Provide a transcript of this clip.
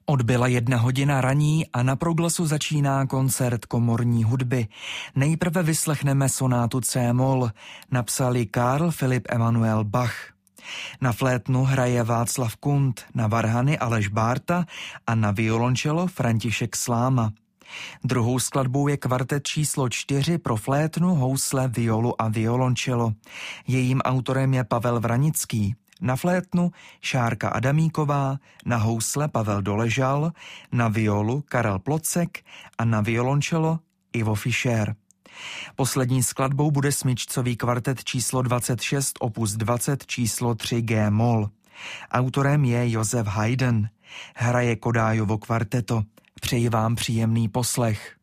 Odbyla 1 hodina raní a na Proglasu začíná koncert komorní hudby. Nejprve vyslechneme sonátu C-moll, napsali Karl Philipp Emanuel Bach. Na flétnu hraje Václav Kunt, na varhany Aleš Bárta a na violončelo František Sláma. Druhou skladbou je kvartet číslo 4 pro flétnu, housle, violu a violončelo. Jejím autorem je Pavel Vranický. Na flétnu Šárka Adamíková, na housle Pavel Doležal, na violu Karel Plocek a na violončelo Ivo Fischer. Poslední skladbou bude smyčcový kvartet číslo 26 opus 20 číslo 3 G-moll. Autorem je Josef Haydn. Hraje Kodájovo kvarteto. Přeji vám příjemný poslech.